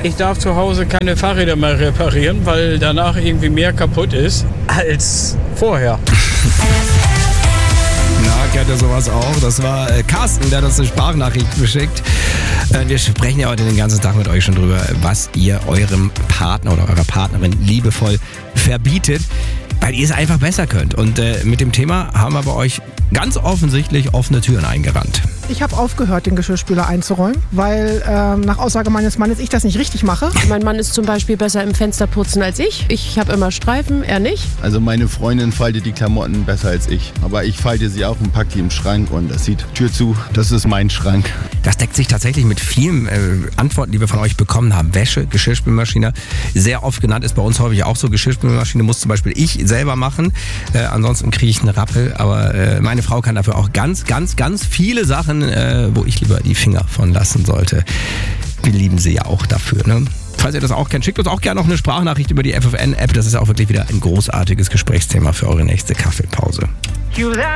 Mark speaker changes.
Speaker 1: Ich darf zu Hause keine Fahrräder mehr reparieren, weil danach irgendwie mehr kaputt ist als vorher.
Speaker 2: Na, kennt ihr sowas auch? Das war Carsten, der hat uns eine Sprachnachricht geschickt. Wir sprechen ja heute den ganzen Tag mit euch schon drüber, was ihr eurem Partner oder eurer Partnerin liebevoll verbietet, weil ihr es einfach besser könnt. Und mit dem Thema haben wir bei euch ganz offensichtlich offene Türen eingerannt.
Speaker 3: Ich habe aufgehört, den Geschirrspüler einzuräumen, weil nach Aussage meines Mannes ich das nicht richtig mache.
Speaker 4: Mein Mann ist zum Beispiel besser im Fensterputzen als ich. Ich habe immer Streifen, er nicht.
Speaker 5: Also meine Freundin faltet die Klamotten besser als ich. Aber ich falte sie auch und packe die im Schrank und das sieht Tür zu. Das ist mein Schrank.
Speaker 2: Das deckt sich tatsächlich mit vielen Antworten, die wir von euch bekommen haben. Wäsche, Geschirrspülmaschine, sehr oft genannt, ist bei uns häufig auch so. Geschirrspülmaschine muss zum Beispiel ich selber machen. Ansonsten kriege ich einen Rappel. Aber meine Frau kann dafür auch ganz viele Sachen, wo ich lieber die Finger von lassen sollte. Wir lieben sie ja auch dafür, ne? Falls ihr das auch kennt, schickt uns auch gerne noch eine Sprachnachricht über die FFN-App. Das ist auch wirklich wieder ein großartiges Gesprächsthema für eure nächste Kaffeepause.